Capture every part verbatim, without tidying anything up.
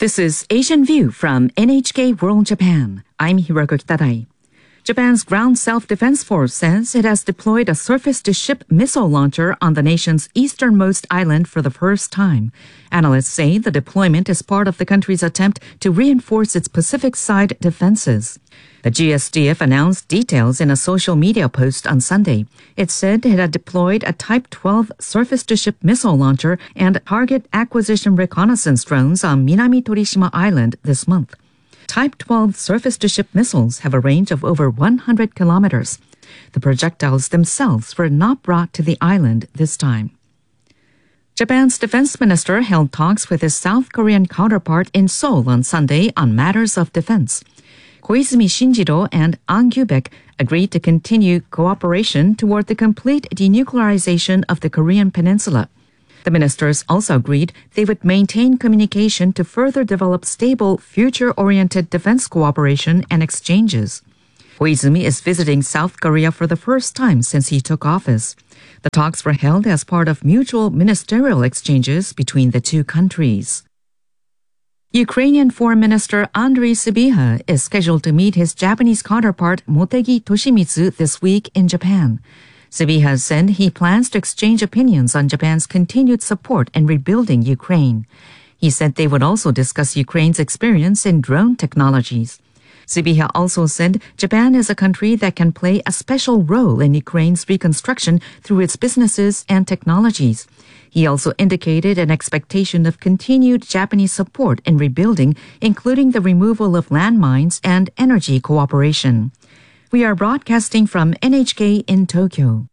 This is Asian View from N H K World Japan. I'm Hiroko Kitadai. Japan's Ground Self-Defense Force says it has deployed a surface-to-ship missile launcher on the nation's easternmost island for the first time. Analysts say the deployment is part of the country's attempt to reinforce its Pacific side defenses. The G S D F announced details in a social media post on Sunday. It said it had deployed a Type twelve surface-to-ship missile launcher and target acquisition reconnaissance drones on Minami Torishima Island this month. Type twelve surface-to-ship missiles have a range of over one hundred kilometers. The projectiles themselves were not brought to the island this time. Japan's defense minister held talks with his South Korean counterpart in Seoul on Sunday on matters of defense. Koizumi Shinjiro and An Gyubek agreed to continue cooperation toward the complete denuclearization of the Korean peninsula. The ministers also agreed they would maintain communication to further develop stable, future-oriented defense cooperation and exchanges. Koizumi is visiting South Korea for the first time since he took office. The talks were held as part of mutual ministerial exchanges between the two countries. Ukrainian Foreign Minister Andriy Sybiha is scheduled to meet his Japanese counterpart Motegi Toshimitsu this week in Japan. Sybiha said he plans to exchange opinions on Japan's continued support in rebuilding Ukraine. He said they would also discuss Ukraine's experience in drone technologies. Sybiha also said Japan is a country that can play a special role in Ukraine's reconstruction through its businesses and technologies. He also indicated an expectation of continued Japanese support in rebuilding, including the removal of landmines and energy cooperation. We are broadcasting from N H K in Tokyo.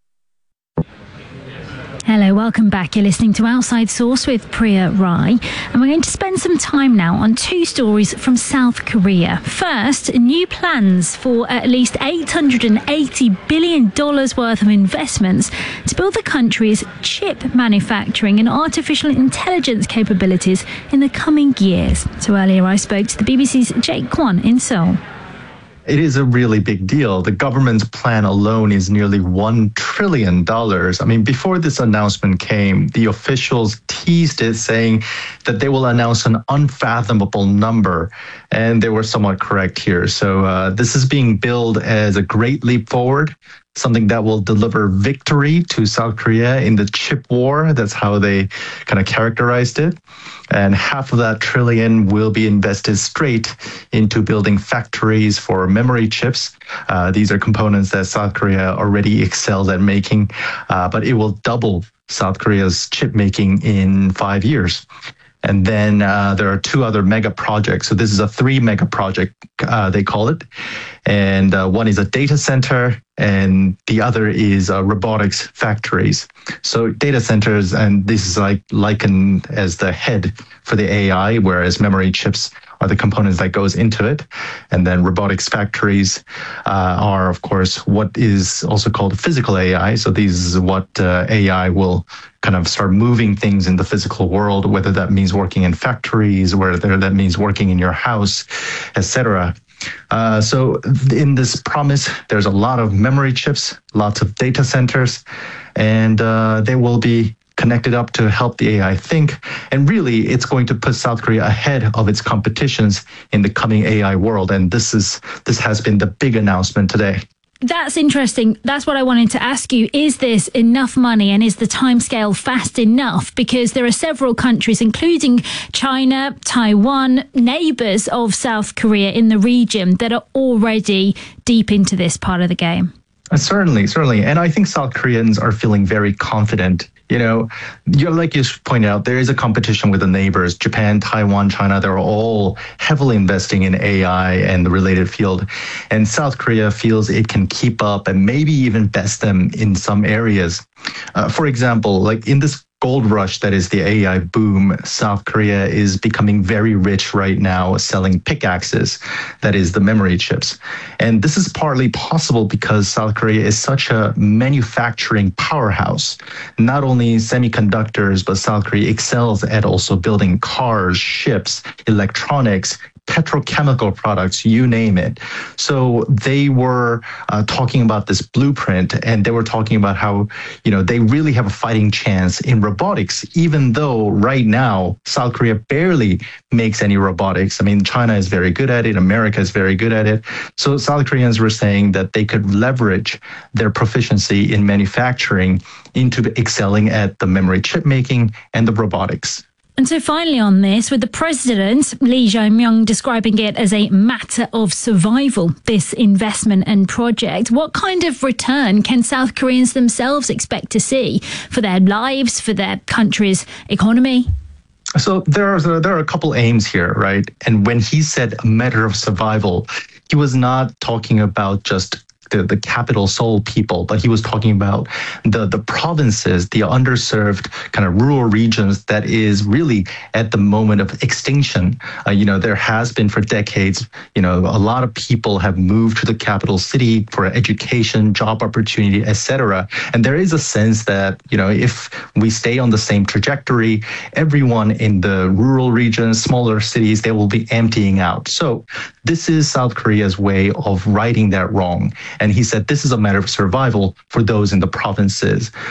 Hello, welcome back. You're listening to Outside Source with Priya Rai, and we're going to spend some time now on two stories from South Korea. First, new plans for at least eight hundred eighty billion dollars worth of investments to build the country's chip manufacturing and artificial intelligence capabilities in the coming years. So earlier I spoke to the B B C's Jake Kwon in Seoul. It is a really big deal. The government's plan alone is nearly one trillion dollars. I mean, before this announcement came, the officials teased it, saying that they will announce an unfathomable number, and they were somewhat correct here. So uh, this is being billed as a great leap forward, something that will deliver victory to South Korea in the chip war. That's how they kind of characterized it. And half of that trillion will be invested straight into building factories for memory chips. Uh, these are components that South Korea already excels at making, uh, but it will double South Korea's chip making in five years. And then uh, there are two other mega projects. So this is a three mega project, uh, they call it. And uh, one is a data center, and the other is uh, robotics factories. So data centers, and this is like likened as the head for the A I, whereas memory chips are the components that goes into it. And then robotics factories uh, are, of course, what is also called physical A I. So these is what uh, A I will kind of start moving things in the physical world, whether that means working in factories, whether that means working in your house, et cetera. Uh, so in this promise, there's a lot of memory chips, lots of data centers, and uh, they will be connected up to help the A I think. And really, it's going to put South Korea ahead of its competitions in the coming A I world. And this is this has been the big announcement today. That's interesting. That's what I wanted to ask you. Is this enough money, and is the timescale fast enough? Because there are several countries, including China, Taiwan, neighbours of South Korea in the region, that are already deep into this part of the game. Uh, certainly, certainly. And I think South Koreans are feeling very confident. You know, you're, like you pointed out, there is a competition with the neighbors. Japan, Taiwan, China, they're all heavily investing in A I and the related field. And South Korea feels it can keep up and maybe even best them in some areas. Uh, for example, like in this gold rush that is the A I boom, South Korea is becoming very rich right now selling pickaxes, that is the memory chips. And this is partly possible because South Korea is such a manufacturing powerhouse. Not only semiconductors, but South Korea excels at also building cars, ships, electronics, petrochemical products, you name it. So they were uh, talking about this blueprint, and they were talking about how, you know, they really have a fighting chance in robotics, even though right now South Korea barely makes any robotics. I mean, China is very good at it. America is very good at it. So South Koreans were saying that they could leverage their proficiency in manufacturing into excelling at the memory chip making and the robotics. And so finally on this, with the president, Lee Jae-myung, describing it as a matter of survival, this investment and project, what kind of return can South Koreans themselves expect to see for their lives, for their country's economy? So there are there are a couple aims here, right? And when he said a matter of survival, he was not talking about just the, the capital Seoul people, but he was talking about the, the provinces, the underserved kind of rural regions that is really at the moment of extinction. Uh, you know, there has been for decades, you know, a lot of people have moved to the capital city for education, job opportunity, et cetera. And there is a sense that, you know, if we stay on the same trajectory, everyone in the rural regions, smaller cities, they will be emptying out. So this is South Korea's way of righting that wrong. And he said this is a matter of survival for those in the provinces.